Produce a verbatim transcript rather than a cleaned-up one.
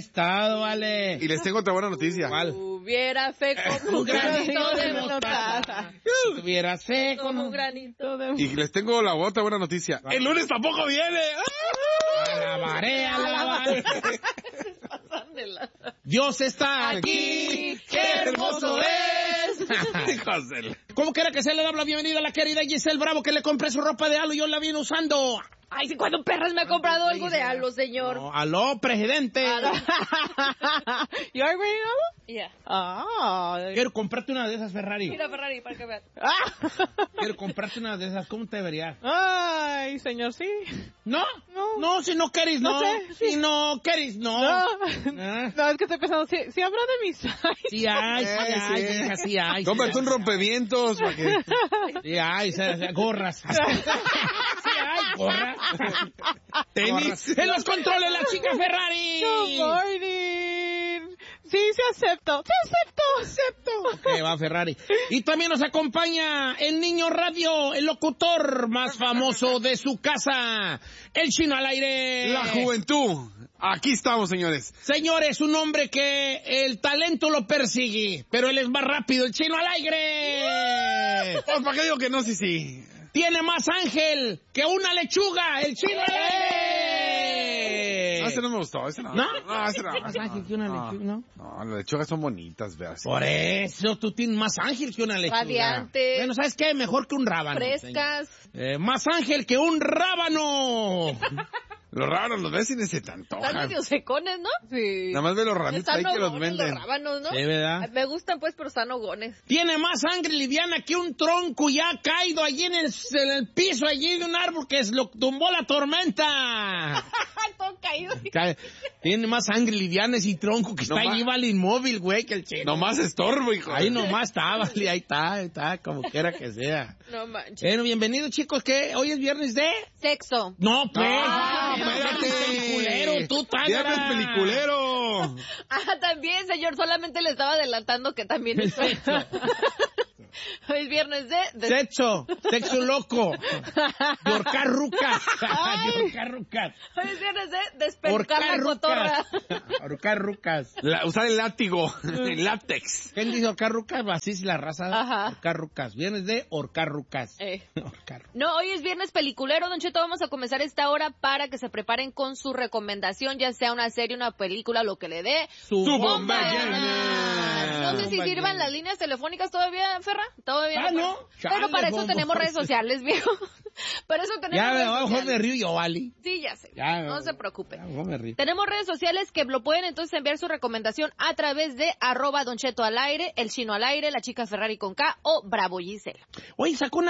Es todo, vale. Y les tengo otra buena noticia. ¿Cuál? Hubiera fe como un granito de mostaza. Hubiera fe Como un granito de mostaza. Y les tengo la otra buena noticia. El lunes tampoco viene. Alabaré, alabaré. Dios está aquí, qué hermoso es. ¿Cómo quiera que se le da la bienvenida a la querida Giselle Bravo, que le compré su ropa de halo y yo la viene usando? Ay, sí, cuando perras me ha comprado algo de halo, señor. No, aló, presidente. ¿You are wearing halo? Yeah. Ah, quiero comprarte una de esas Ferrari. Mira, Ferrari, para que veas. Quiero comprarte una de esas, ¿cómo te verías? Ay, señor, sí. ¿No? No. No, si no querés, no. No sé, sí. Si no querés, no. No. ¿Ah? No, es que estoy pensando, si, si habrá de mis size. Sí hay, sí Eh, hay, sí. hija, sí hay. Cómprate un rompevientos para que... Sí hay, se- se- gorras. Sí hay, gorras. Tenis. En los controles, la chica Ferrari. Good morning. Sí, sí acepto. Sí acepto, acepto. Ok, va Ferrari. Y también nos acompaña el niño radio, el locutor más famoso de su casa, el Chino al aire. La juventud. Aquí estamos, señores. Señores, un hombre que el talento lo persigue, pero él es más rápido, el Chino al aire. Pues, ¿para qué digo que no? Sí, sí. Tiene más ángel que una lechuga, el Chino al aire. No, ese no me gustó, ese no. ¿No? No, ese no. Más ángil que una lechuga, ¿no? No, las lechugas son bonitas, veas. Por eso tú tienes más ángel que una lechuga. Radiante. Bueno, ¿sabes qué? Mejor que un rábano. Frescas. Eh, más ángel que un rábano. Los raros los ves y ni se te antojan. Están medio secones, ¿no? Sí. Nada más ve los ramitos ahí Están que los hogones venden. los rábanos, ¿no? Sí, ¿verdad? Me gustan, pues, pero están hogones. Tiene más sangre liviana que un tronco ya caído allí en el, en el piso, allí de un árbol que es lo tumbó la tormenta. Todo caído. Cae- Tiene más sangre liviana ese tronco que está No allí, ma- vale, inmóvil, güey, que el chino. Nomás estorbo, hijo. Ahí nomás está, vale, ahí está, ahí está, como quiera que sea. No manches. Bueno, bienvenidos, chicos, que hoy es viernes de... Sexo. No, pues. ¡Ah, espérate. Peliculero, tú, ¡Diablo Tágara. es peliculero! Ah, también, señor. Solamente le estaba adelantando que también es sexo. Hoy es viernes de... de... Sexo, sexo loco. De horcar rucas. De horcar rucas. Hoy es viernes de despelucar la Horcar cotorra. rucas. Horcar rucas. La- usar el látigo, el látex. ¿Quién dice horcar rucas? Así es la raza. Ajá. Horcar rucas. Vienes de horcar rucas. Eh. Horcar. No, hoy es viernes peliculero, Don Cheto. Vamos a comenzar esta hora para que se preparen con su recomendación, ya sea una serie, una película, lo que le dé. Su Tu bomba bomba llena. llena. No sé si Bomba sirvan llena. las líneas telefónicas todavía, Ferra. Todavía Ah, ¿no? Pero Chale, para eso bombo. tenemos redes sociales, viejo. Para eso tenemos Ya me redes voy a sociales. de río yo, Ali. Sí, ya sé. Ya, no se preocupe. Ya, mejor me río. Tenemos redes sociales que lo pueden entonces enviar su recomendación a través de arroba Don Cheto al aire, el Chino al aire, la chica Ferrari con K o Bravo Giselle. Oye, sacó una